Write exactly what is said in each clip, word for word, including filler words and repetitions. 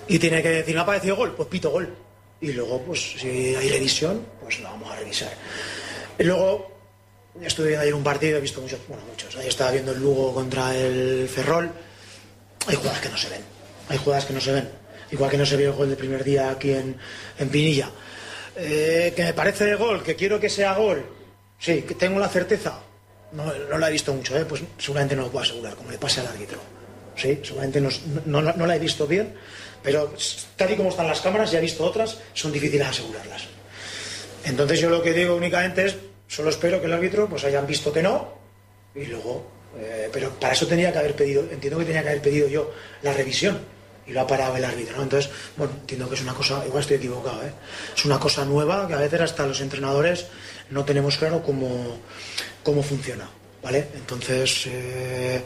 y tiene que decir, ¿me ha parecido gol? Pues pito gol. Y luego, pues si hay revisión, pues la vamos a revisar. Y luego, estuve viendo ayer un partido, he visto muchos, bueno, muchos. Ayer estaba viendo el Lugo contra el Ferrol. Hay jugadas que no se ven. Hay jugadas que no se ven. Igual que no se vio el gol del primer día aquí en, en Pinilla. Eh, que me parece de gol, que quiero que sea gol. Sí, que tengo la certeza. No, no la he visto mucho, ¿eh? Pues seguramente no lo puedo asegurar, como le pase al árbitro. Sí, seguramente no, no, no, no la he visto bien, pero tal y como están las cámaras, ya he visto otras, son difíciles asegurarlas. Entonces yo lo que digo únicamente es, solo espero que el árbitro pues hayan visto que no, y luego, eh, pero para eso tenía que haber pedido, entiendo que tenía que haber pedido yo la revisión, y lo ha parado el árbitro, ¿no? Entonces, bueno, entiendo que es una cosa, igual estoy equivocado, ¿eh? Es una cosa nueva que a veces hasta los entrenadores no tenemos claro cómo, cómo funciona, ¿vale? Entonces, eh,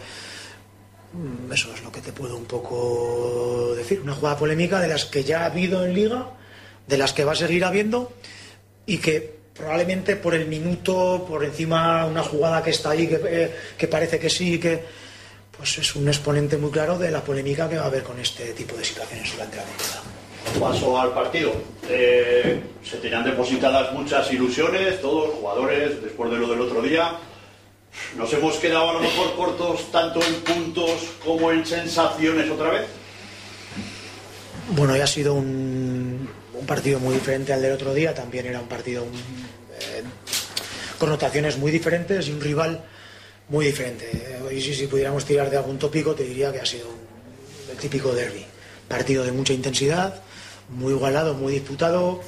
eso es lo que te puedo un poco decir. Una jugada polémica de las que ya ha habido en Liga, de las que va a seguir habiendo, y que probablemente por el minuto, por encima una jugada que está ahí, que, eh, que parece que sí, que pues es un exponente muy claro de la polémica que va a haber con este tipo de situaciones durante la temporada. Paso al partido. Eh, se tenían depositadas muchas ilusiones, todos los jugadores, después de lo del otro día. Nos hemos quedado a lo mejor cortos tanto en puntos como en sensaciones otra vez. Bueno, ya ha sido un, un partido muy diferente al del otro día. También era un partido un, eh, con notaciones muy diferentes y un rival muy diferente. Hoy sí, si pudiéramos tirar de algún tópico, te diría que ha sido un, el típico derbi. Partido de mucha intensidad, muy igualado, muy disputado,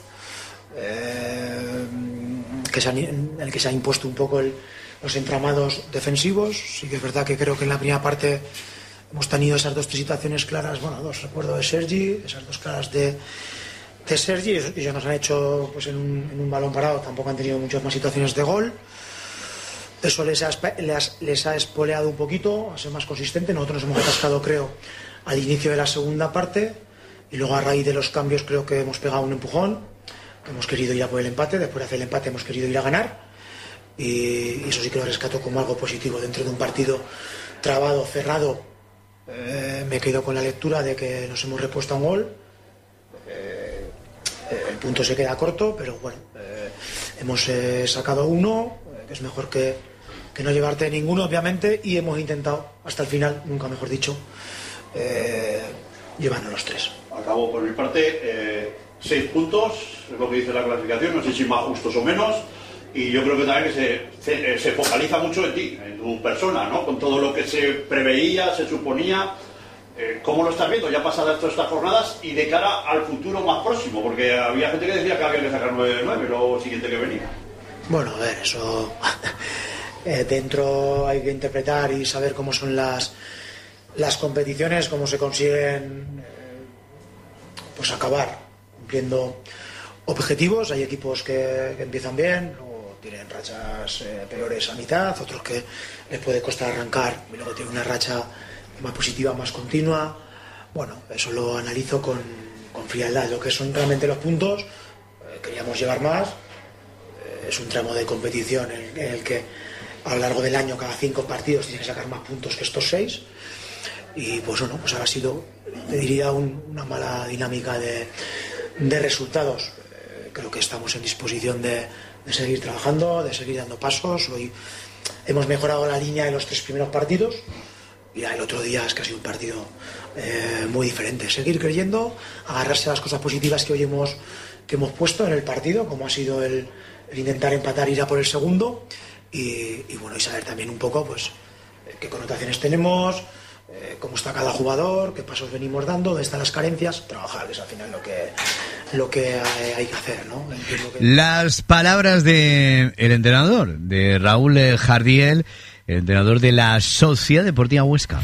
eh, que se han, en el que se ha impuesto un poco el, los entramados defensivos. Sí que es verdad que creo que en la primera parte hemos tenido esas dos situaciones claras, bueno, dos, recuerdo de Sergi, esas dos claras de, de Sergi, y ellos nos han hecho pues en un, en un balón parado, tampoco han tenido muchas más situaciones de gol. Eso les ha, les, les ha espoleado un poquito, a ser más consistente. Nosotros nos hemos atascado, creo, al inicio de la segunda parte, y luego a raíz de los cambios creo que hemos pegado un empujón, que hemos querido ir a por el empate, después de hacer el empate hemos querido ir a ganar, y eso sí que lo rescato como algo positivo. Dentro de un partido trabado, cerrado, eh, me quedo con la lectura de que nos hemos repuesto a un gol. Eh, el punto se queda corto, pero bueno, eh, hemos eh, sacado uno, eh, que es mejor que que no llevarte ninguno, obviamente, y hemos intentado, hasta el final, nunca mejor dicho, eh, llevarnos los tres. Acabo por mi parte, eh, seis puntos, es lo que dice la clasificación, no sé si más justos o menos, y yo creo que también que se, se, se focaliza mucho en ti, en tu persona, ¿no? Con todo lo que se preveía, se suponía. Eh, ¿Cómo lo estás viendo ya pasadas todas estas jornadas y de cara al futuro más próximo? Porque había gente que decía que había que sacar nueve de nueve, lo siguiente que venía. Bueno, a ver, eso... Eh, dentro hay que interpretar y saber cómo son las las competiciones, cómo se consiguen eh, pues acabar cumpliendo objetivos. Hay equipos que, que empiezan bien, luego tienen rachas eh, peores a mitad, otros que les puede costar arrancar y luego tienen una racha más positiva, más continua. Bueno, eso lo analizo con, con frialdad. Lo que son realmente los puntos, eh, queríamos llevar más. Eh, es un tramo de competición en, en el que a lo largo del año cada cinco partidos tienes que sacar más puntos que estos seis, y pues bueno, pues ahora ha sido, te diría, un, una mala dinámica de, de resultados. Eh, creo que estamos en disposición de, de seguir trabajando, de seguir dando pasos. Hoy hemos mejorado la línea de los tres primeros partidos, y ya el otro día es que ha sido un partido eh, muy diferente. Seguir creyendo, agarrarse a las cosas positivas que hoy hemos, que hemos puesto en el partido, como ha sido el, el intentar empatar, ir a por el segundo. Y, y bueno, y saber también un poco pues qué connotaciones tenemos, eh, cómo está cada jugador, qué pasos venimos dando, dónde están las carencias, trabajar, es al final lo que lo que hay, hay que hacer, ¿no? Que... Las palabras de el entrenador, de Raúl Jardiel, el entrenador de la Sociedad Deportiva Huesca.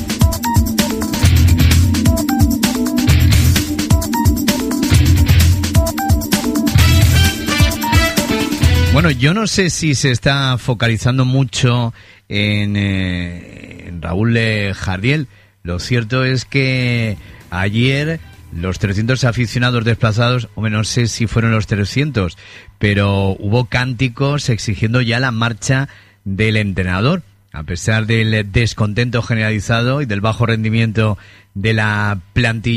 Bueno, yo no sé si se está focalizando mucho en, eh, en Raúl Jardiel. Lo cierto es que ayer los trescientos aficionados desplazados, o no sé si fueron los trescientos, pero hubo cánticos exigiendo ya la marcha del entrenador, a pesar del descontento generalizado y del bajo rendimiento de la plantilla.